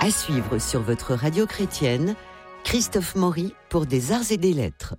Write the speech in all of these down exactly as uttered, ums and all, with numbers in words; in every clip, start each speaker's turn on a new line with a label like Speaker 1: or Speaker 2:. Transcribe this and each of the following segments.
Speaker 1: À suivre sur votre radio chrétienne, Christophe Maury pour des arts et des lettres.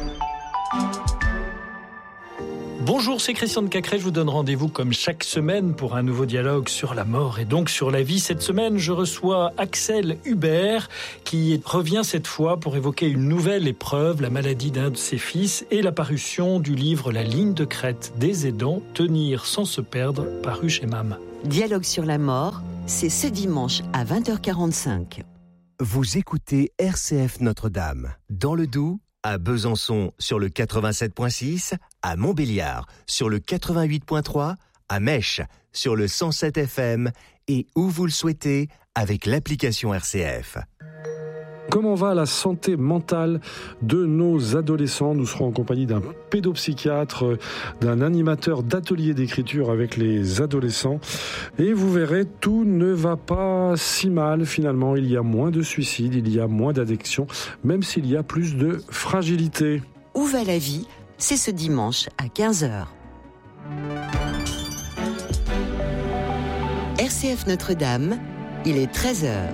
Speaker 2: Bonjour, c'est Christian de Cacré, je vous donne rendez-vous comme chaque semaine pour un nouveau dialogue sur la mort et donc sur la vie. Cette semaine, je reçois Axel Hubert qui revient cette fois pour évoquer une nouvelle épreuve, la maladie d'un de ses fils et la parution du livre La ligne de crête des aidants, Tenir sans se perdre, paru chez M A M.
Speaker 1: Dialogue sur la mort, c'est ce dimanche à vingt heures quarante-cinq.
Speaker 3: Vous écoutez R C F Notre-Dame, dans le Doubs, à Besançon sur le quatre-vingt-sept virgule six, à Montbéliard sur le quatre-vingt-huit virgule trois, à Mèche sur le cent sept F M et où vous le souhaitez avec l'application R C F.
Speaker 4: Comment va la santé mentale de nos adolescents ? Nous serons en compagnie d'un pédopsychiatre, d'un animateur d'ateliers d'écriture avec les adolescents. Et vous verrez, tout ne va pas si mal finalement. Il y a moins de suicides, il y a moins d'addictions, même s'il y a plus de fragilité.
Speaker 1: Où va la vie ? C'est ce dimanche à quinze heures. R C F Notre-Dame, il est treize heures.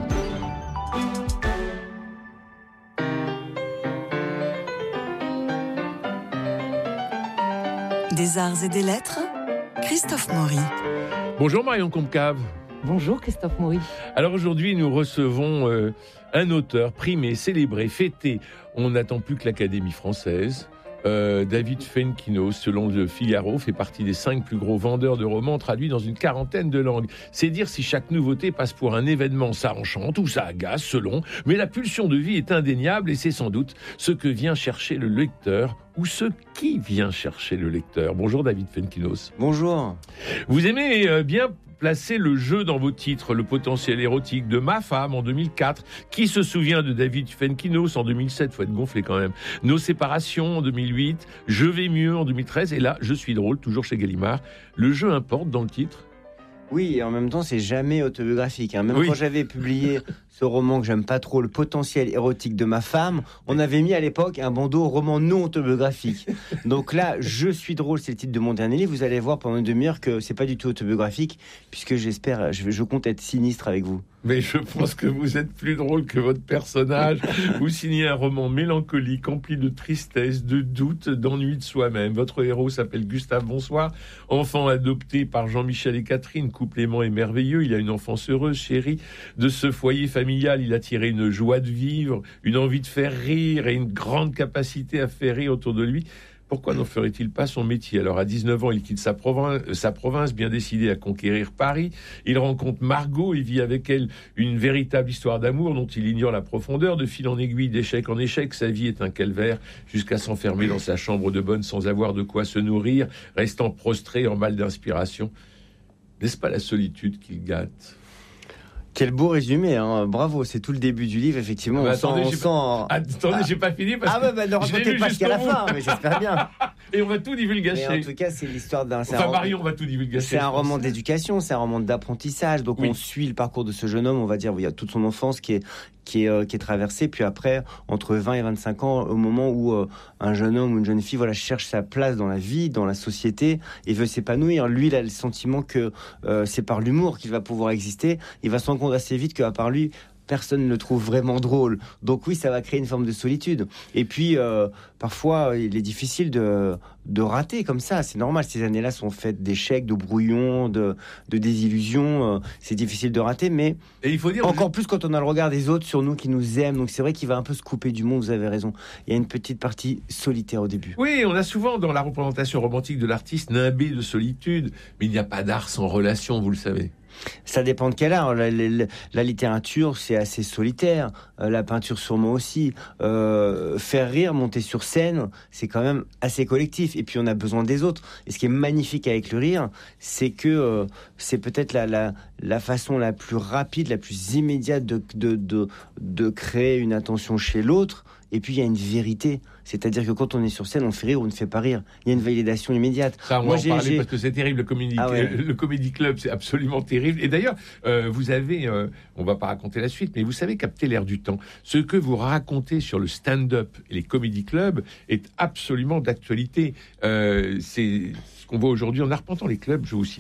Speaker 1: Des arts et des lettres, Christophe Maury.
Speaker 5: Bonjour Marion Comcave.
Speaker 6: Bonjour Christophe Maury.
Speaker 5: Alors aujourd'hui, nous recevons euh, un auteur primé, célébré, fêté. On n'attend plus que l'Académie française. Euh, David Fenkinos, selon le Figaro, fait partie des cinq plus gros vendeurs de romans traduits dans une quarantaine de langues. C'est dire si chaque nouveauté passe pour un événement, ça enchante ou ça agace, selon. Mais la pulsion de vie est indéniable et c'est sans doute ce que vient chercher le lecteur ou ce qui vient chercher le lecteur. Bonjour David Fenkinos.
Speaker 7: Bonjour.
Speaker 5: Vous aimez euh, bien placer le jeu dans vos titres, le potentiel érotique de Ma femme en deux mille quatre. Qui se souvient de David Fenkinos en deux mille sept? Faut être gonflé quand même. Nos séparations en deux mille huit. Je vais mieux en deux mille treize. Et là, Je suis drôle, toujours chez Gallimard. Le jeu importe dans le titre.
Speaker 7: Oui, et en même temps, c'est jamais autobiographique. Hein. Même
Speaker 5: oui.
Speaker 7: Quand j'avais publié ce roman que j'aime pas trop, Le potentiel érotique de ma femme, on avait mis à l'époque un bandeau roman non autobiographique. Donc là, Je suis drôle, c'est le titre de mon dernier livre. Vous allez voir pendant une demi-heure que c'est pas du tout autobiographique, puisque j'espère, je, je compte être sinistre avec vous.
Speaker 5: Mais je pense que vous êtes plus drôle que votre personnage. Vous signez un roman mélancolique, empli de tristesse, de doute, d'ennui de soi-même. Votre héros s'appelle Gustave Bonsoir, enfant adopté par Jean-Michel et Catherine, couple aimant et merveilleux. Il a une enfance heureuse, chérie. De ce foyer familial, il a tiré une joie de vivre, une envie de faire rire et une grande capacité à faire rire autour de lui. Pourquoi n'en ferait-il pas son métier ? Alors, à dix-neuf ans, il quitte sa province, sa province, bien décidé à conquérir Paris. Il rencontre Margot et vit avec elle une véritable histoire d'amour dont il ignore la profondeur. De fil en aiguille, d'échec en échec, sa vie est un calvaire jusqu'à s'enfermer dans sa chambre de bonne sans avoir de quoi se nourrir, restant prostré en mal d'inspiration. N'est-ce pas la solitude qu'il gâte ?
Speaker 7: Quel beau résumé, hein. Bravo, c'est tout le début du livre, effectivement.
Speaker 5: Bah,
Speaker 7: on
Speaker 5: attendez,
Speaker 7: sent, on
Speaker 5: j'ai
Speaker 7: sent...
Speaker 5: pas... attendez ah. j'ai pas fini parce
Speaker 7: ah,
Speaker 5: que
Speaker 7: bah, bah, ne racontez pas jusqu'à la fin, mais j'espère bien.
Speaker 5: Et on va tout divulgacher.
Speaker 7: Mais en tout cas, c'est l'histoire d'un...
Speaker 5: Enfin, Marion, on va tout divulgacher.
Speaker 7: C'est un roman d'éducation, c'est un roman d'apprentissage. Donc, oui. On suit le parcours de ce jeune homme, on va dire, il y a toute son enfance qui est... Qui est, euh, qui est traversé, puis après, entre vingt et vingt-cinq ans, au moment où euh, un jeune homme ou une jeune fille voilà, cherche sa place dans la vie, dans la société, et veut s'épanouir. Lui, il a le sentiment que euh, c'est par l'humour qu'il va pouvoir exister. Il va se rendre compte assez vite qu'à part lui, personne ne le trouve vraiment drôle. Donc oui, ça va créer une forme de solitude. Et puis, euh, parfois, il est difficile de, de rater comme ça. C'est normal, ces années-là sont faites d'échecs, de brouillons, de, de désillusions. Euh, c'est difficile de rater, mais
Speaker 5: et il faut dire
Speaker 7: encore
Speaker 5: vous...
Speaker 7: plus quand on a le regard des autres sur nous qui nous aiment. Donc c'est vrai qu'il va un peu se couper du monde, vous avez raison. Il y a une petite partie solitaire au début.
Speaker 5: Oui, on a souvent dans la représentation romantique de l'artiste nimbé de solitude, mais il n'y a pas d'art sans relation, vous le savez.
Speaker 7: Ça dépend de quel art. La, la, la littérature, c'est assez solitaire. Euh, la peinture, sûrement aussi. Euh, faire rire, monter sur scène, c'est quand même assez collectif. Et puis, on a besoin des autres. Et ce qui est magnifique avec le rire, c'est que euh, c'est peut-être la, la, la façon la plus rapide, la plus immédiate de, de, de, de créer une attention chez l'autre. Et puis, il y a une vérité. C'est-à-dire que quand on est sur scène, on fait rire ou on ne fait pas rire. Il y a une validation immédiate.
Speaker 5: Ça, on
Speaker 7: Moi,
Speaker 5: va en
Speaker 7: j'ai,
Speaker 5: parler
Speaker 7: j'ai...
Speaker 5: parce que c'est terrible. Le Comedy,
Speaker 7: ah ouais.
Speaker 5: le Comedy Club, c'est absolument terrible. Et d'ailleurs, euh, vous avez, euh, on va pas raconter la suite, mais vous savez capter l'air du temps. Ce que vous racontez sur le stand-up et les Comedy Clubs est absolument d'actualité. Euh, c'est ce qu'on voit aujourd'hui en arpentant les clubs, je vous cite.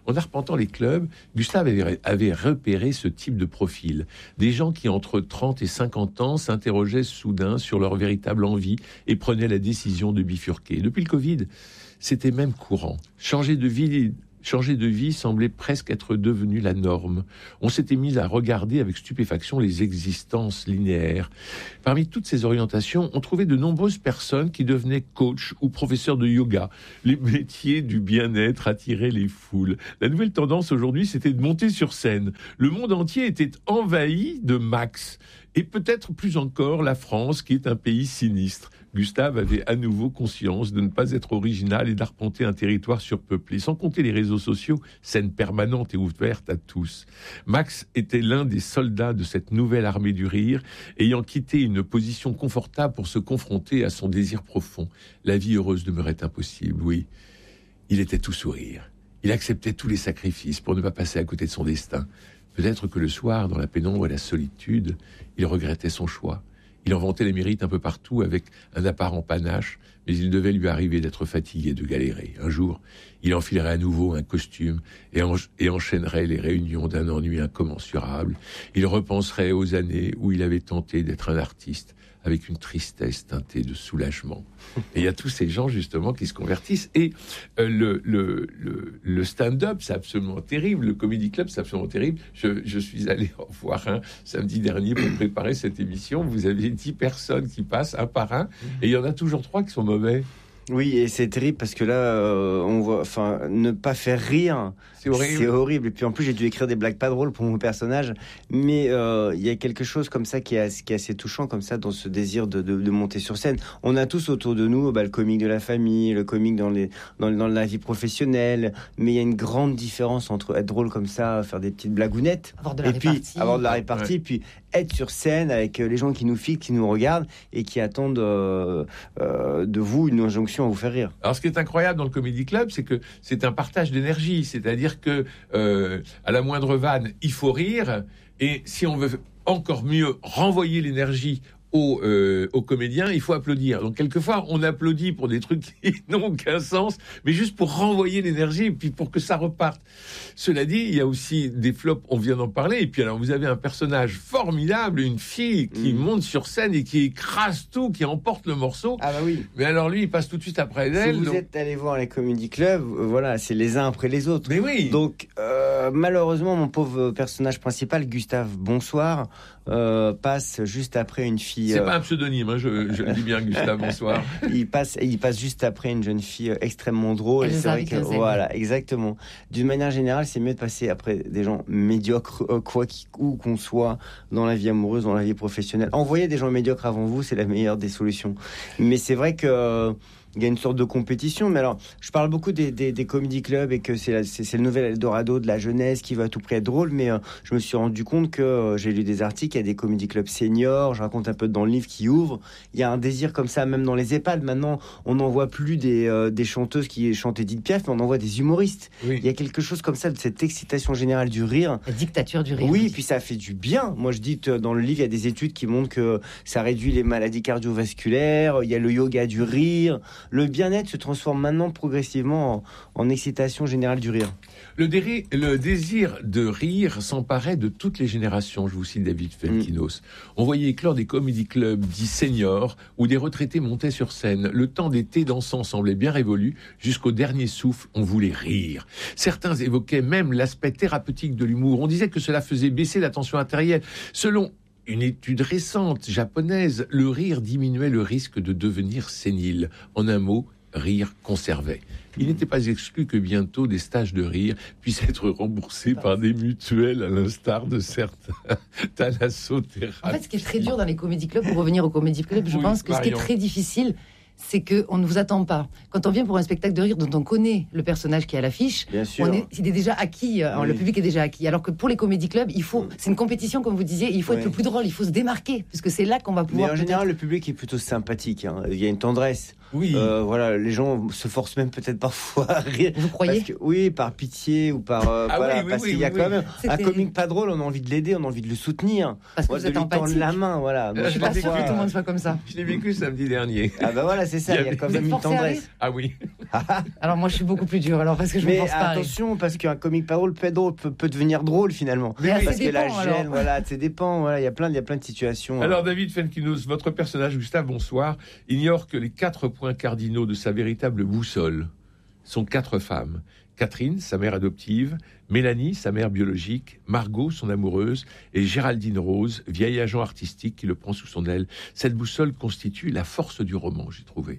Speaker 5: En arpentant les clubs, Gustave avait, avait repéré ce type de profil. Des gens qui, entre trente et cinquante ans, s'interrogeaient soudain sur leur véritable envie et prenaient la décision de bifurquer. Depuis le Covid, c'était même courant. Changer de vie... Changer de vie semblait presque être devenu la norme. On s'était mis à regarder avec stupéfaction les existences linéaires. Parmi toutes ces orientations, on trouvait de nombreuses personnes qui devenaient coach ou professeurs de yoga. Les métiers du bien-être attiraient les foules. La nouvelle tendance aujourd'hui, c'était de monter sur scène. Le monde entier était envahi de Max. Et peut-être plus encore la France, qui est un pays sinistre. Gustave avait à nouveau conscience de ne pas être original et d'arpenter un territoire surpeuplé. Sans compter les réseaux sociaux, scène permanente et ouverte à tous. Max était l'un des soldats de cette nouvelle armée du rire, ayant quitté une position confortable pour se confronter à son désir profond. La vie heureuse demeurait impossible, oui. Il était tout sourire. Il acceptait tous les sacrifices pour ne pas passer à côté de son destin. Peut-être que le soir, dans la pénombre et la solitude, il regrettait son choix. Il en vantait les mérites un peu partout avec un apparent panache, mais il devait lui arriver d'être fatigué, de galérer. Un jour, il enfilerait à nouveau un costume et, en- et enchaînerait les réunions d'un ennui incommensurable. Il repenserait aux années où il avait tenté d'être un artiste, avec une tristesse teintée de soulagement. Et il y a tous ces gens, justement, qui se convertissent. Et euh, le, le, le, le stand-up, c'est absolument terrible. Le comedy club, c'est absolument terrible. Je, je suis allé en voir un samedi dernier pour préparer cette émission. Vous avez dix personnes qui passent, un par un, et il y en a toujours trois qui sont mauvais.
Speaker 7: Oui, et c'est terrible parce que là, euh, on voit, enfin, ne pas faire rire,
Speaker 5: C'est horrible.
Speaker 7: c'est horrible. Et puis en plus, j'ai dû écrire des blagues pas drôles pour mon personnage, mais euh, il y a quelque chose comme ça qui est, assez, qui est assez touchant, comme ça, dans ce désir de, de, de monter sur scène. On a tous autour de nous, bah, le comique de la famille, le comique dans les, dans, dans la vie professionnelle, mais il y a une grande différence entre être drôle comme ça, faire des petites blagounettes,
Speaker 6: Avoir de la
Speaker 7: et puis
Speaker 6: répartie.
Speaker 7: avoir de la répartie,
Speaker 5: Ouais.
Speaker 7: puis être sur scène avec les gens qui nous filent, qui nous regardent et qui attendent euh, euh, de vous une injonction à vous faire rire.
Speaker 5: Alors, ce qui est incroyable dans le Comedy Club, c'est que c'est un partage d'énergie. C'est-à-dire que euh, à la moindre vanne, il faut rire. Et si on veut encore mieux renvoyer l'énergie aux, euh, aux comédiens, il faut applaudir. Donc, quelquefois, on applaudit pour des trucs qui n'ont aucun sens, mais juste pour renvoyer l'énergie et puis pour que ça reparte. Cela dit, il y a aussi des flops, on vient d'en parler. Et puis, alors, vous avez un personnage formidable, une fille qui
Speaker 7: Mmh.
Speaker 5: monte sur scène et qui écrase tout, qui emporte le morceau.
Speaker 7: Ah bah oui.
Speaker 5: Mais alors, lui, il passe tout de suite après
Speaker 7: Si
Speaker 5: elle.
Speaker 7: vous
Speaker 5: donc-
Speaker 7: êtes allé voir les comedy clubs, euh, voilà, c'est les uns après les autres.
Speaker 5: Mais oui.
Speaker 7: Donc, euh, malheureusement, mon pauvre personnage principal, Gustave Bonsoir, euh, passe juste après une fille.
Speaker 5: C'est
Speaker 7: euh,
Speaker 5: pas un pseudonyme, hein, je, je le dis bien, Gustave, bonsoir.
Speaker 7: il passe, il passe juste après une jeune fille euh, extrêmement drôle. Et
Speaker 6: Elsa
Speaker 7: c'est vrai que,
Speaker 6: Vicosen.
Speaker 7: voilà, exactement. D'une manière générale, c'est mieux de passer après des gens médiocres, euh, quoi qu'il- où qu'on soit dans la vie amoureuse, dans la vie professionnelle. Envoyer des gens médiocres avant vous, c'est la meilleure des solutions. Mais c'est vrai que euh, il y a une sorte de compétition. Mais alors, je parle beaucoup des, des, des comedy clubs et que c'est, la- c'est, c'est le nouvel Eldorado de la jeunesse qui veut à tout prix être drôle. Mais euh, je me suis rendu compte que euh, j'ai lu des articles, il y a des comedy clubs seniors. Je raconte un peu dans le livre qui ouvre. Il y a un désir comme ça, même dans les EHPAD. Maintenant, on n'en voit plus des, euh, des chanteuses qui chantent Edith Piaf, mais on en voit des humoristes.
Speaker 5: Oui.
Speaker 7: Il y a quelque chose comme ça de cette excitation générale du rire.
Speaker 6: La dictature du rire.
Speaker 7: Oui, puis ça fait du bien. Moi, je dis que dans le livre, il y a des études qui montrent que ça réduit les maladies cardiovasculaires. Il y a le yoga du rire. Le bien-être se transforme maintenant progressivement en, en excitation générale du rire.
Speaker 5: Le, déri- le désir de rire s'emparait de toutes les générations. Je vous cite David Felkinos. On voyait éclore des comédie clubs dits seniors où des retraités montaient sur scène. Le temps des thés dansants semblait bien révolu. Jusqu'au dernier souffle, on voulait rire. Certains évoquaient même l'aspect thérapeutique de l'humour. On disait que cela faisait baisser la tension artérielle. Selon une étude récente japonaise, le rire diminuait le risque de devenir sénile. En un mot, rire conservait. Il n'était pas exclu que bientôt des stages de rire puissent être remboursés par des mutuelles, à l'instar de certains thalassothérapeutes.
Speaker 6: En fait, ce qui est très dur dans les comédie clubs, pour revenir aux comédie clubs, je
Speaker 5: Oui,
Speaker 6: pense que ce qui est
Speaker 5: Marion.
Speaker 6: très difficile, c'est qu'on ne vous attend pas. Quand on vient pour un spectacle de rire dont on connaît le personnage qui est à l'affiche,
Speaker 7: Bien sûr.
Speaker 6: on est, il est déjà acquis, euh,
Speaker 7: Oui.
Speaker 6: le public est déjà acquis. Alors que pour les comédie clubs, il faut, c'est une compétition, comme vous disiez, il faut
Speaker 7: Oui.
Speaker 6: être le plus drôle, il faut se démarquer, puisque c'est là qu'on va
Speaker 7: Mais
Speaker 6: pouvoir.
Speaker 7: en général, le public est plutôt sympathique. Hein. Il y a une tendresse. Oui. Euh, voilà, les gens se forcent même peut-être parfois à rire.
Speaker 6: Vous croyez?
Speaker 7: Parce que, oui, par pitié ou par euh,
Speaker 5: ah
Speaker 7: voilà,
Speaker 5: oui, oui,
Speaker 7: parce
Speaker 5: oui,
Speaker 7: qu'il y a
Speaker 5: oui,
Speaker 7: quand même
Speaker 6: C'était...
Speaker 7: un comique pas drôle, on a envie de l'aider, on a envie de le soutenir.
Speaker 6: Parce que
Speaker 7: Moi,
Speaker 6: vous
Speaker 7: de
Speaker 6: êtes
Speaker 7: lui tendre
Speaker 6: empathique.
Speaker 7: la main, voilà. Moi,
Speaker 6: Je suis pas sûre que tout le monde soit comme ça.
Speaker 5: Je l'ai vécu samedi dernier.
Speaker 7: Ah bah voilà, c'est ça. Il y a quand même une tendresse.
Speaker 5: Ah oui.
Speaker 6: Alors moi, je suis beaucoup plus dur. Alors parce que je
Speaker 7: mais
Speaker 6: me force pas.
Speaker 7: attention, parce qu'un comique pas drôle peut, être drôle, peut, peut devenir drôle finalement.
Speaker 6: Mais
Speaker 7: parce
Speaker 6: oui.
Speaker 7: que la
Speaker 6: dépend,
Speaker 7: gêne,
Speaker 6: alors.
Speaker 7: voilà, ça dépend. Voilà, il y a plein, il y a plein de situations.
Speaker 5: Alors David Fenkinos, votre personnage Gustave Bonsoir ignore que les quatre points cardinaux de sa véritable boussole sont quatre femmes. Catherine, sa mère adoptive, Mélanie, sa mère biologique, Margot, son amoureuse, et Géraldine Rose, vieil agent artistique qui le prend sous son aile. Cette boussole constitue la force du roman, j'ai trouvé.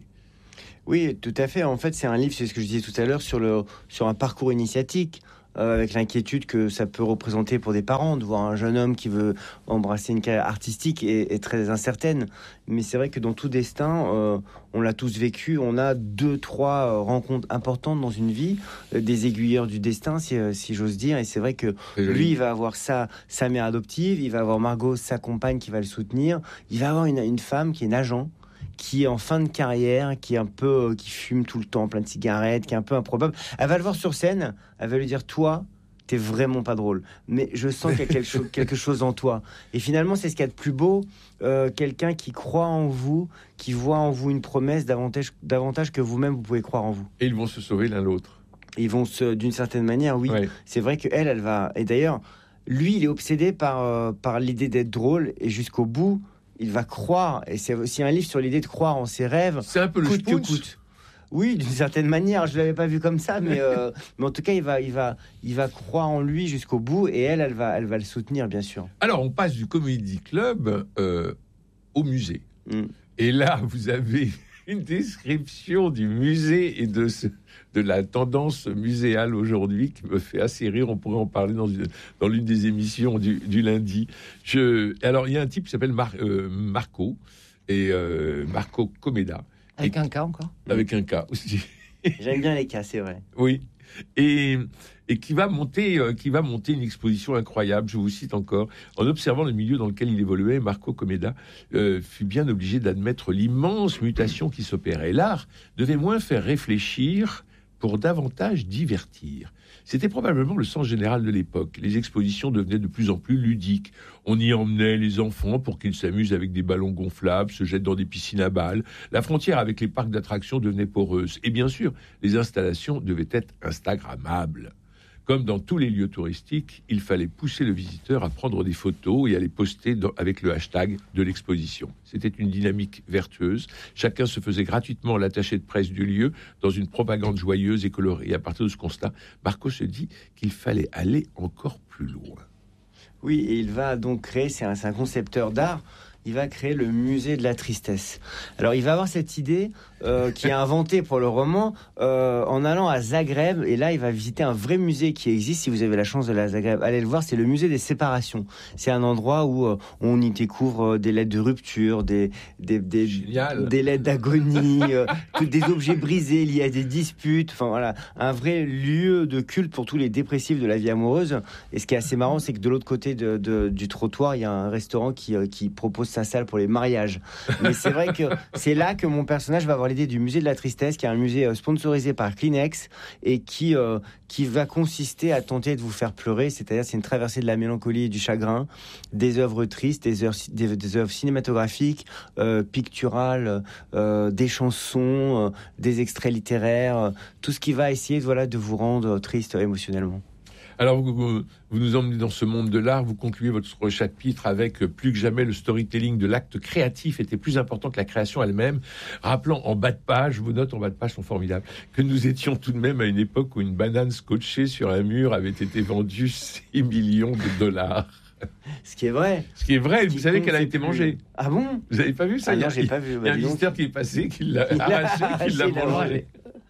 Speaker 7: Oui, tout à fait. En fait, c'est un livre, c'est ce que je disais tout à l'heure, sur, le, sur un parcours initiatique. Euh, avec l'inquiétude que ça peut représenter pour des parents, de voir un jeune homme qui veut embrasser une carrière artistique est, est très incertaine. Mais c'est vrai que dans tout destin, euh, on l'a tous vécu, on a deux, trois euh, rencontres importantes dans une vie, euh, des aiguilleurs du destin, si, euh, si j'ose dire. Et c'est vrai que lui, il va avoir sa, sa mère adoptive, il va avoir Margot, sa compagne, qui va le soutenir. Il va avoir une, une femme qui est une agent, qui est en fin de carrière, qui est un peu, euh, qui fume tout le temps, plein de cigarettes, qui est un peu improbable. Elle va le voir sur scène, elle va lui dire, toi, t'es vraiment pas drôle, mais je sens qu'il y a quelque, chose, quelque chose en toi. Et finalement, c'est ce qu'il y a de plus beau, euh, quelqu'un qui croit en vous, qui voit en vous une promesse davantage, davantage que vous-même, vous pouvez croire en vous.
Speaker 5: Et ils vont se sauver l'un l'autre.
Speaker 7: Ils vont se, d'une certaine manière, oui.
Speaker 5: Ouais.
Speaker 7: C'est vrai qu'elle, elle va... Et d'ailleurs, lui, il est obsédé par, euh, par l'idée d'être drôle, et jusqu'au bout, il va croire, et c'est aussi un livre sur l'idée de croire en ses rêves.
Speaker 5: C'est un peu le
Speaker 7: coûte que
Speaker 5: Spoons.
Speaker 7: coûte. Oui, d'une certaine manière, je l'avais pas vu comme ça, mais, euh, mais en tout cas, il va, il va, il va croire en lui jusqu'au bout, et elle, elle va, elle va le soutenir, bien sûr.
Speaker 5: Alors, on passe du Comedy Club euh, au musée.
Speaker 7: Mm.
Speaker 5: Et là, vous avez une description du musée et de, ce, de la tendance muséale aujourd'hui qui me fait assez rire. On pourrait en parler dans, une, dans l'une des émissions du, du lundi. Je, alors, il y a un type qui s'appelle Mar, euh, Marco, et euh, Marco Comeda.
Speaker 6: Avec
Speaker 5: et,
Speaker 6: un cas encore.
Speaker 5: Avec un cas aussi.
Speaker 7: J'aime bien les cas, c'est vrai.
Speaker 5: Oui. Et, et qui va monter, euh, qui va monter une exposition incroyable. Je vous cite encore. En observant le milieu dans lequel il évoluait, Marco Comeda euh, fut bien obligé d'admettre l'immense mutation qui s'opérait. L'art devait moins faire réfléchir pour davantage divertir. C'était probablement le sens général de l'époque. Les expositions devenaient de plus en plus ludiques. On y emmenait les enfants pour qu'ils s'amusent avec des ballons gonflables, se jettent dans des piscines à balles. La frontière avec les parcs d'attractions devenait poreuse. Et bien sûr, les installations devaient être instagrammables. Comme dans tous les lieux touristiques, il fallait pousser le visiteur à prendre des photos et à les poster dans, avec le hashtag de l'exposition. C'était une dynamique vertueuse. Chacun se faisait gratuitement l'attaché de presse du lieu dans une propagande joyeuse et colorée. Et à partir de ce constat, Marco se dit qu'il fallait aller encore plus loin.
Speaker 7: Oui, et il va donc créer, c'est un, c'est un concepteur d'art, il va créer le musée de la tristesse. Alors, il va avoir cette idée euh, qui est inventée pour le roman euh, en allant à Zagreb. Et là, il va visiter un vrai musée qui existe. Si vous avez la chance de la Zagreb, allez le voir. C'est le musée des séparations. C'est un endroit où euh, on y découvre des lettres de rupture, des, des, des, des lettres d'agonie, euh, des objets brisés liés à des disputes. Enfin, voilà, un vrai lieu de culte pour tous les dépressifs de la vie amoureuse. Et ce qui est assez marrant, c'est que de l'autre côté de, de, du trottoir, il y a un restaurant qui, euh, qui propose sa salle pour les mariages. Mais c'est vrai que c'est là que mon personnage va avoir l'idée du musée de la tristesse, qui est un musée sponsorisé par Kleenex et qui, euh, qui va consister à tenter de vous faire pleurer. C'est-à-dire, c'est une traversée de la mélancolie et du chagrin, des œuvres tristes, des œuvres, des, des œuvres cinématographiques, euh, picturales, euh, des chansons, euh, des extraits littéraires, euh, tout ce qui va essayer voilà, de vous rendre triste émotionnellement.
Speaker 5: Alors, vous, vous, vous nous emmenez dans ce monde de l'art, vous concluez votre chapitre avec euh, plus que jamais le storytelling de l'acte créatif était plus important que la création elle-même, rappelant en bas de page, vos notes en bas de page sont formidables, que nous étions tout de même à une époque où une banane scotchée sur un mur avait été vendue six millions de dollars.
Speaker 7: Ce qui est vrai.
Speaker 5: Ce qui est vrai,
Speaker 7: Ce
Speaker 5: vous
Speaker 7: qui
Speaker 5: savez
Speaker 7: compte,
Speaker 5: qu'elle a
Speaker 7: c'est
Speaker 5: été
Speaker 7: plus...
Speaker 5: mangée.
Speaker 7: Ah bon?
Speaker 5: Vous n'avez pas vu ça?
Speaker 7: Ah
Speaker 5: il y a,
Speaker 7: non, j'ai pas vu.
Speaker 5: Il y a un visiteur qui est passé, qui l'a arraché, qui l'a mangé.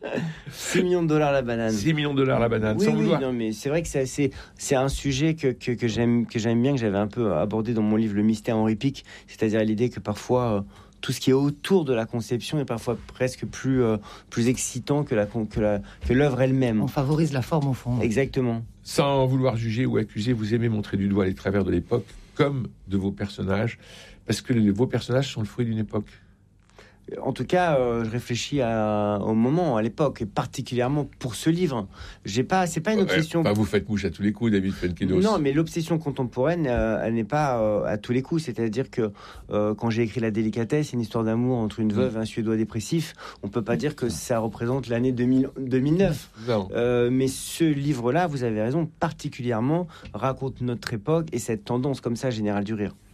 Speaker 7: six millions de dollars la banane.
Speaker 5: six millions de dollars la banane,
Speaker 7: oui,
Speaker 5: sans
Speaker 7: oui,
Speaker 5: vouloir.
Speaker 7: Non, mais c'est vrai que c'est, assez, c'est un sujet que, que, que, j'aime, que j'aime bien, que j'avais un peu abordé dans mon livre Le Mystère Henri Pic, c'est-à-dire l'idée que parfois... Euh, tout ce qui est autour de la conception est parfois presque plus, euh, plus excitant que, la, que, la, que l'œuvre elle-même.
Speaker 6: On favorise la forme au fond.
Speaker 7: Exactement.
Speaker 5: Sans vouloir juger ou accuser, vous aimez montrer du doigt les travers de l'époque comme de vos personnages, parce que les, vos personnages sont le fruit d'une époque.
Speaker 7: En tout cas, euh, je réfléchis à, au moment, à l'époque, et particulièrement pour ce livre. J'ai pas, c'est pas une obsession.
Speaker 5: Ouais, bah, vous faites mouche à tous les coups, David Felkedos.
Speaker 7: Non, mais l'obsession contemporaine, euh, elle n'est pas euh, à tous les coups. C'est-à-dire que euh, quand j'ai écrit La Délicatesse, une histoire d'amour entre une veuve et un Suédois dépressif, on peut pas dire que ça représente l'année deux mille, deux mille neuf.
Speaker 5: Non.
Speaker 7: Euh, mais ce livre-là, vous avez raison, particulièrement raconte notre époque et cette tendance comme ça générale du rire.